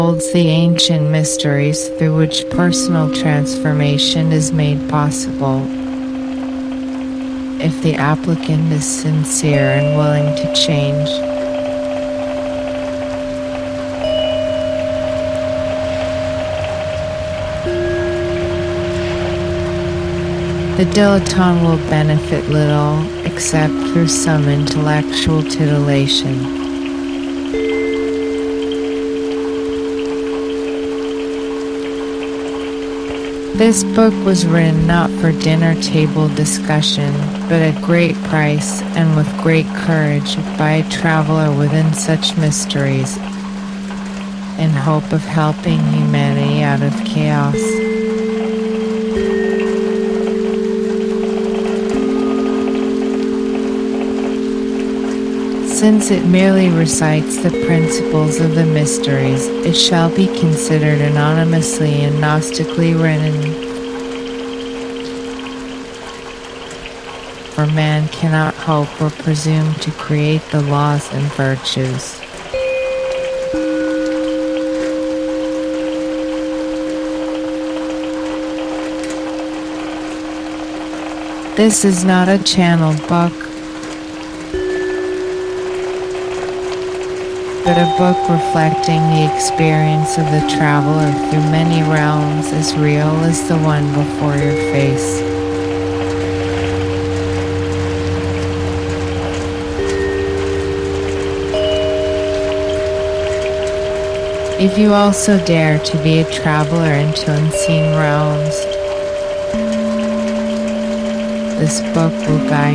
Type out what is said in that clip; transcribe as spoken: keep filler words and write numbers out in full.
holds the ancient mysteries through which personal transformation is made possible. If the applicant is sincere and willing to change, the dilettante will benefit little, except through some intellectual titillation. This book was written not for dinner table discussion, but at great price and with great courage by a traveler within such mysteries, in hope of helping humanity out of chaos. Since it merely recites the principles of the mysteries, it shall be considered anonymously and gnostically written. For man cannot hope or presume to create the laws and virtues. This is not a channeled book, but a book reflecting the experience of the traveler through many realms as real as the one before your face. If you also dare to be a traveler into unseen realms, this book will guide